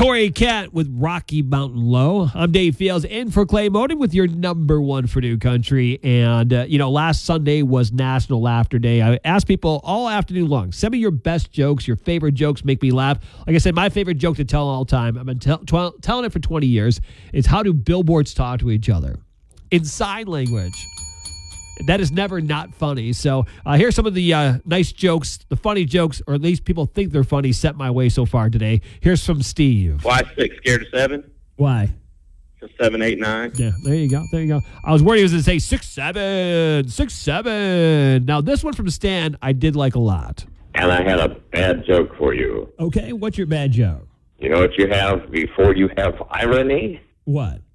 Corey Cat with Rocky Mountain Low. I'm Dave Fields in for Clay Moden with your number one for New Country. And, last Sunday was National Laughter Day. I asked people all afternoon long, send me your best jokes, your favorite jokes, make me laugh. Like I said, my favorite joke to tell all the time, I've been telling it for 20 years, is how do billboards talk to each other? In sign language. That is never not funny. So here's some of the nice jokes, the funny jokes, or at least people think they're funny, sent my way so far today. Here's from Steve. Why 6? Scared of 7? Why? 7, 8, 9. Yeah, there you go. I was worried he was going to say 6, 7, 6, 7. Now, this one from Stan, I did like a lot. And I had a bad joke for you. Okay, what's your bad joke? You know what you have before you have irony? What?